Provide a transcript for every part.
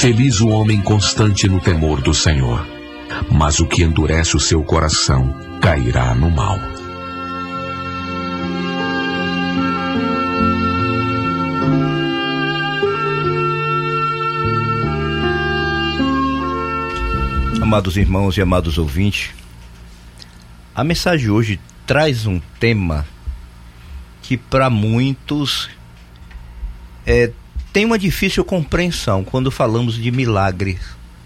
Feliz o homem constante no temor do Senhor, mas o que endurece o seu coração cairá no mal. Amados irmãos e amados ouvintes, a mensagem de hoje traz um tema que para muitos tem uma difícil compreensão quando falamos de milagres.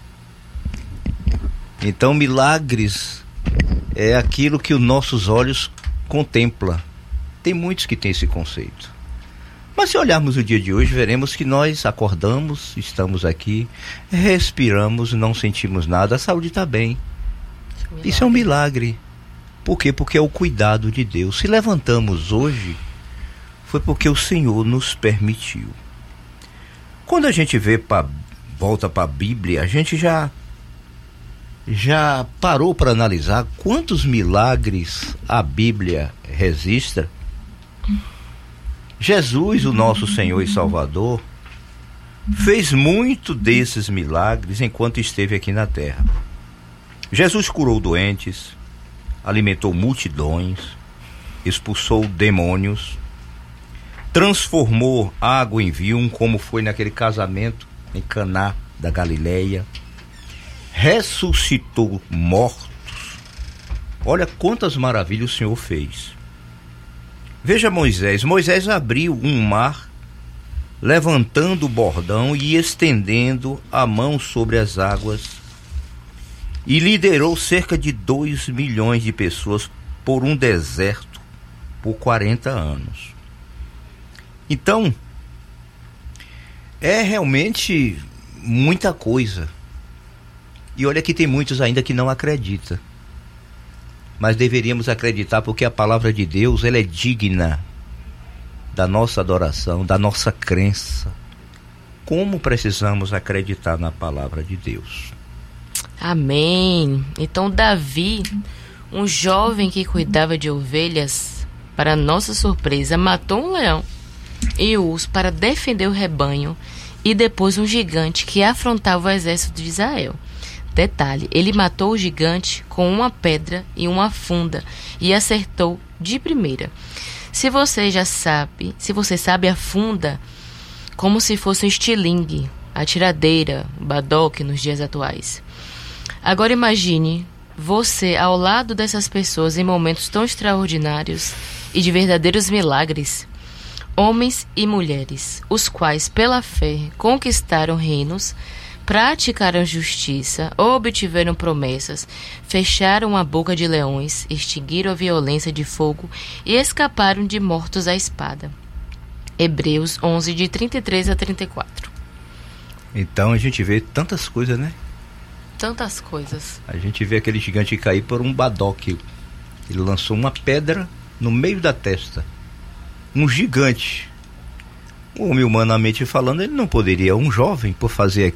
Então, milagres é aquilo que os nossos olhos contemplam. Tem muitos que têm esse conceito. Mas se olharmos o dia de hoje, veremos que nós acordamos, estamos aqui, respiramos, não sentimos nada, a saúde está bem. Isso é um milagre. Por quê? Porque é o cuidado de Deus. Se levantamos hoje, foi porque o Senhor nos permitiu. Quando a gente volta para a Bíblia, a gente já parou para analisar quantos milagres a Bíblia registra? Jesus, o nosso Senhor e Salvador, fez muito desses milagres enquanto esteve aqui na terra. Jesus curou doentes, alimentou multidões, expulsou demônios, transformou água em vinho, como foi naquele casamento em Caná da Galileia, ressuscitou mortos. Olha quantas maravilhas o Senhor fez. Veja Moisés abriu um mar, levantando o bordão e estendendo a mão sobre as águas, e liderou cerca de 2 milhões de pessoas por um deserto por 40 anos. Então, é realmente muita coisa. E olha que tem muitos ainda que não acreditam. Mas deveríamos acreditar, porque a palavra de Deus, ela é digna da nossa adoração, da nossa crença. Como precisamos acreditar na palavra de Deus? Amém. Então Davi, um jovem que cuidava de ovelhas, para nossa surpresa, matou um leão e o urso para defender o rebanho, e depois um gigante que afrontava o exército de Israel. Detalhe, ele matou o gigante com uma pedra e uma funda e acertou de primeira. Se você sabe a funda, como se fosse um estilingue, a tiradeira, o badoque nos dias atuais. Agora imagine você ao lado dessas pessoas em momentos tão extraordinários e de verdadeiros milagres. Homens e mulheres, os quais pela fé conquistaram reinos, praticaram justiça, obtiveram promessas, fecharam a boca de leões, extinguiram a violência de fogo e escaparam de mortos à espada. Hebreus 11, de 33 a 34. Então a gente vê tantas coisas, né? Tantas coisas. A gente vê aquele gigante cair por um badoque. Ele lançou uma pedra no meio da testa. Um gigante. Humanamente falando, ele não poderia, um jovem, por fazer